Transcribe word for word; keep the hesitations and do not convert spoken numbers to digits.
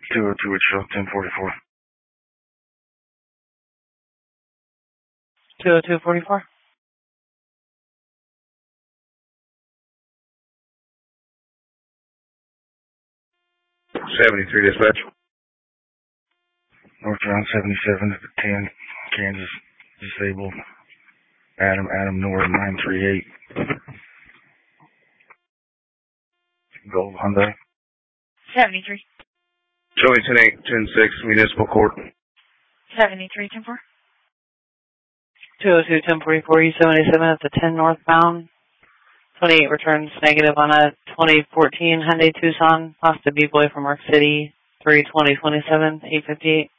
two oh two, it's show ten forty-four. two oh two forty-four. seventy-three, dispatch. North Round seventy-seven at the ten, Kansas, disabled. Adam, Adam, North nine three eight. Gold Hyundai. seventy-three. Showing ten eight, ten six, Municipal Court. seventy-three, ten four. two oh two, ten forty-four, E seventy-seven at the ten northbound. twenty-eight returns negative on a twenty fourteen Hyundai Tucson. Lost a B-boy from Mark City. three twenty twenty-seven, eight fifty-eight.